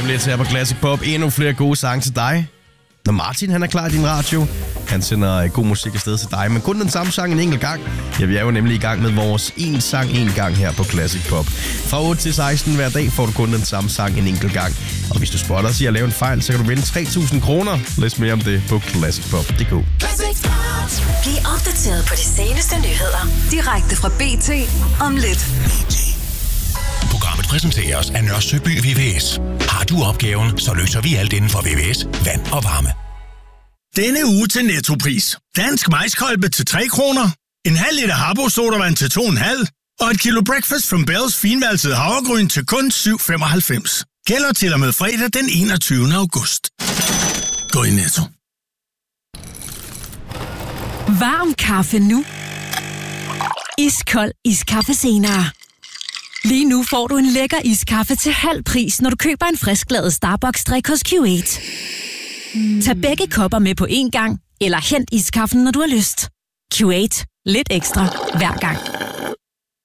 om lidt her på Classic Pop. Endnu flere gode sange til dig. Når Martin han er klar i din radio, han sender god musik afsted til dig, men kun den samme sang en enkelt gang. Ja, vi er jo nemlig i gang med vores en sang en gang her på Classic Pop. Fra 8 til 16 hver dag får du kun den samme sang en enkelt gang. Og hvis du spotter os i at lave en fejl, så kan du vinde 3.000 kroner. Læs mere om det på classicpop.dk. Bliv opdateret på de seneste nyheder direkte fra BT om lidt. Programmet præsenteres af Nørre Søby VVS. Har du opgaven, så løser vi alt inden for VVS, vand og varme. Denne uge til Nettopris. Dansk majskolbe til 3 kroner. En halv liter Habbo sodavand til 2,5. Og et kilo Breakfast from Bells finvalset havregryn til kun 7,95. Gælder til og med fredag den 21. august. Gå i Netto. Varm kaffe nu. Iskold iskaffe senere. Lige nu får du en lækker iskaffe til halv pris, når du køber en frisklavet Starbucks-drik hos Q8. Tag begge kopper med på én gang, eller hent iskaffen, når du har lyst. Q8. Lidt ekstra hver gang.